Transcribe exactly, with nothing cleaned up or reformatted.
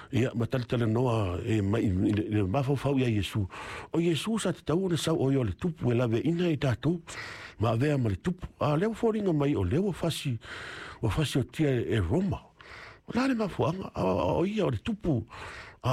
ia matali tala noa e mai le mafau ia Yesu. O Yesu sa te tau na sau o yo le tupu e lave ina i tātou. Ma avea ma le tupu. A leo fōringa mai o leo fasi o fasi o tia e Roma. O la le mafuanga o ia o le tupu.